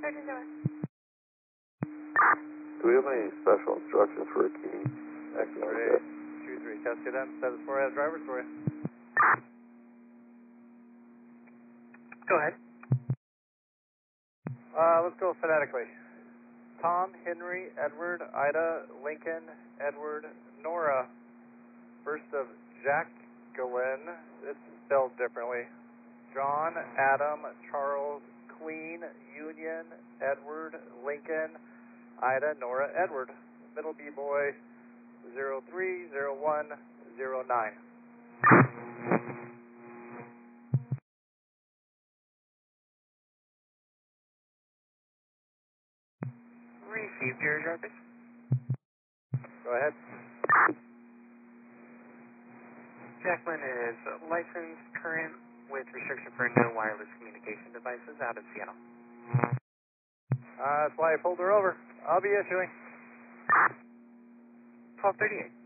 Do we have any special instructions for a key? Excellent. Okay. 2-3, test it in. Status 4 has driver story. Go ahead. Let's go phonetically. Tom, Henry, Edward, Ida, Lincoln, Edward, Nora. First of Jacqueline, it's spelled differently. John, Adam, Charles, Queen, Union, Edward, Lincoln, Ida, Nora, Edward. Middle B-boy, 030109. Received your drivers. Go ahead. Jacqueline is licensed, current, with restriction for no wireless communication devices out of Seattle. That's why I pulled her over. I'll be issuing. 1238.